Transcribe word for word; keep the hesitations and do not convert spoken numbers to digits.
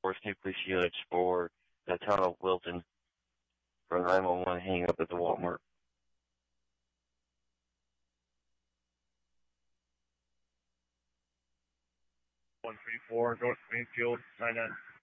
Force New Police Units for the town of Wilton for nine one one hang up at the Walmart. one three four North Springfield, nine nine.